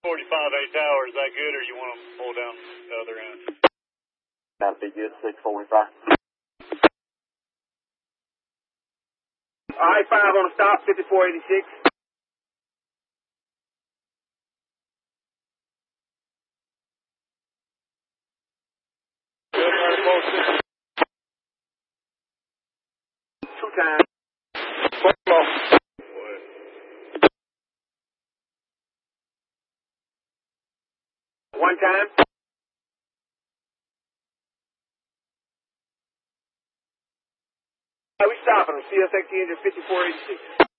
45 8 tower, is that good, or you want to pull down the other end? That'd be good, 645. I-5 on the stop, 5486. Good, right close. 2 times. One time. We stopping him. CSX engine 5486.